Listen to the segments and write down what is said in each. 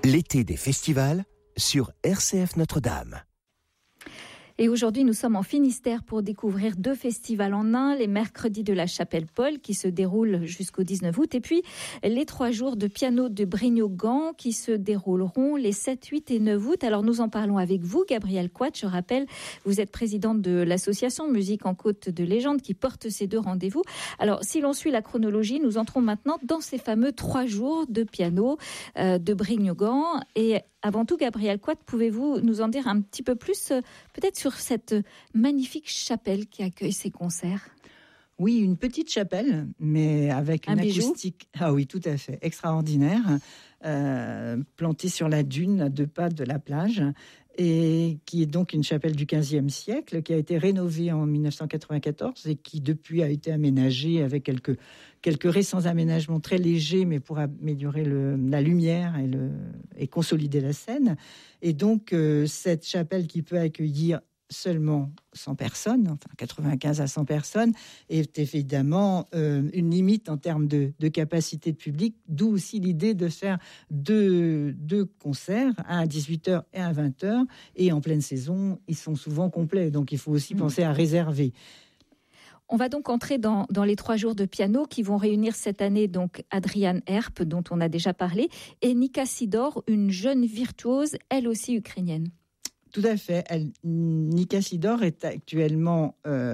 L'été des festivals sur RCF Notre-Dame. Et aujourd'hui, nous sommes en Finistère pour découvrir 2 festivals en un. Les mercredis de la Chapelle-Paul qui se déroulent jusqu'au 19 août et puis les 3 jours de piano de Brignogan qui se dérouleront les 7, 8 et 9 août. Alors nous en parlons avec vous, Gabrielle Quat. Je rappelle, vous êtes présidente de l'association Musique en Côte de Légende qui porte ces 2 rendez-vous. Alors si l'on suit la chronologie, nous entrons maintenant dans ces fameux 3 jours de piano de Brignogan. Et avant tout, Gabrielle Quat, pouvez-vous nous en dire un petit peu plus, peut-être sur cette magnifique chapelle qui accueille ces concerts? Oui, une petite chapelle, mais avec une acoustique. Ah oui, tout à fait, extraordinaire, plantée sur la dune à 2 pas de la plage, et qui est donc une chapelle du XVe siècle, qui a été rénovée en 1994 et qui depuis a été aménagée avec quelques récents aménagements très légers, mais pour améliorer la lumière et consolider la scène. Et donc cette chapelle qui peut accueillir seulement 100 personnes, enfin 95 à 100 personnes, est évidemment une limite en termes de capacité de public, d'où aussi l'idée de faire deux concerts, un à 18h et un à 20h, et en pleine saison, ils sont souvent complets, donc il faut aussi penser à réserver. On va donc entrer dans les 3 jours de piano qui vont réunir cette année donc Adrian Herp, dont on a déjà parlé, et Nika Sidor, une jeune virtuose, elle aussi ukrainienne. Tout à fait. Nika Sidor est actuellement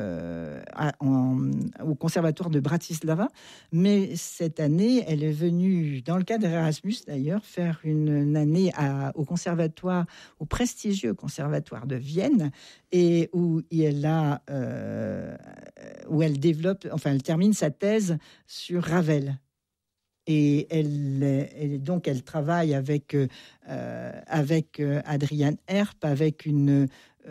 au conservatoire de Bratislava, mais cette année, elle est venue, dans le cadre d'Erasmus d'ailleurs, faire une année au prestigieux conservatoire de Vienne, et où elle termine sa thèse sur Ravel. Et elle travaille avec Adrian Herp, avec une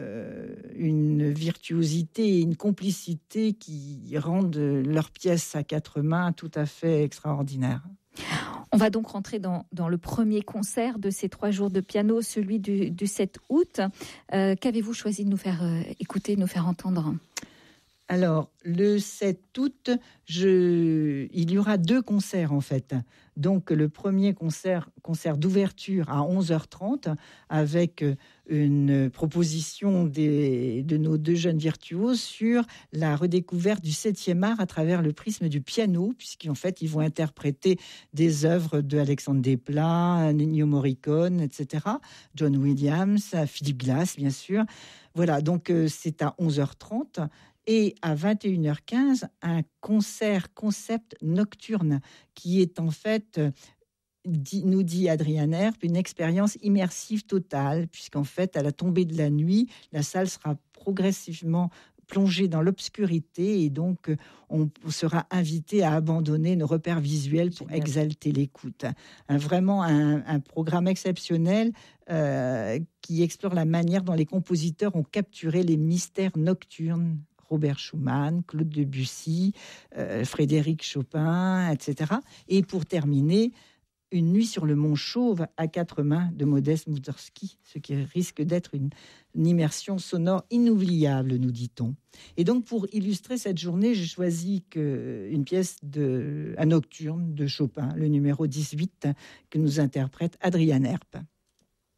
virtuosité et une complicité qui rendent leurs pièces à 4 mains tout à fait extraordinaires. On va donc rentrer dans le premier concert de ces 3 jours de piano, celui du 7 août. Qu'avez-vous choisi de nous faire écouter, de nous faire entendre ? Alors, le 7 août, il y aura 2 concerts en fait. Donc, le premier concert d'ouverture à 11h30 avec une proposition de nos 2 jeunes virtuoses sur la redécouverte du 7e art à travers le prisme du piano, puisqu'en fait, ils vont interpréter des œuvres de Alexandre Desplat, Ennio Morricone, etc., John Williams, Philip Glass, bien sûr. Voilà, donc c'est à 11h30. Et à 21h15, un concert concept nocturne qui est en fait, nous dit Adrian Herp, une expérience immersive totale, puisqu'en fait, à la tombée de la nuit, la salle sera progressivement plongée dans l'obscurité et donc on sera invité à abandonner nos repères visuels pour exalter l'écoute. Vraiment un programme exceptionnel qui explore la manière dont les compositeurs ont capturé les mystères nocturnes. Robert Schumann, Claude Debussy, Frédéric Chopin, etc. Et pour terminer, Une nuit sur le Mont Chauve à 4 mains de Modeste Moussorgsky, ce qui risque d'être une immersion sonore inoubliable, nous dit-on. Et donc, pour illustrer cette journée, j'ai choisi une pièce un nocturne de Chopin, le numéro 18, que nous interprète Adrian Herp.